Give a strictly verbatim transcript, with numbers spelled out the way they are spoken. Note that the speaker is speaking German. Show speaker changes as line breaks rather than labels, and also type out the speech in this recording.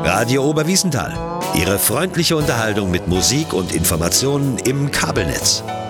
Radio Oberwiesenthal. Ihre freundliche Unterhaltung mit Musik und Informationen im Kabelnetz.